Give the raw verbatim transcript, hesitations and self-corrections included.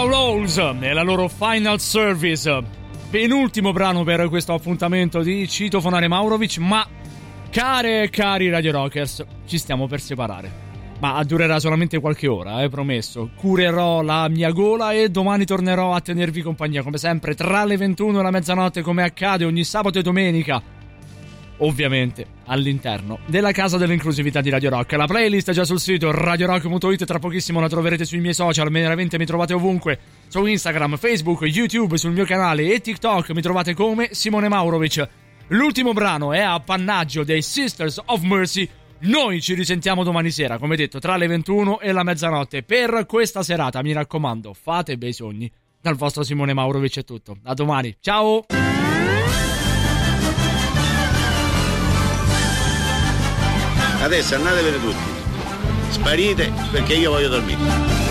Angel Rose nella loro Final Service, penultimo brano per questo appuntamento di Citofonare Maurovic. Ma care e cari Radio Rockers, ci stiamo per separare, ma durerà solamente qualche ora, eh, promesso. Curerò la mia gola e domani tornerò a tenervi compagnia come sempre tra le ventuno e la mezzanotte, come accade ogni sabato e domenica, ovviamente all'interno della casa dell'inclusività di Radio Rock. La playlist è già sul sito radio rock punto it, tra pochissimo la troverete sui miei social, veramente mi trovate ovunque, su Instagram, Facebook, YouTube, sul mio canale e TikTok mi trovate come Simone Maurovic. L'ultimo brano è appannaggio dei Sisters of Mercy. Noi ci risentiamo domani sera, come detto, tra le ventuno e la mezzanotte. Per questa serata, mi raccomando, fate bei sogni. Dal vostro Simone Maurovic è tutto. A domani. Ciao! Adesso andatevene tutti. Sparite perché io voglio dormire.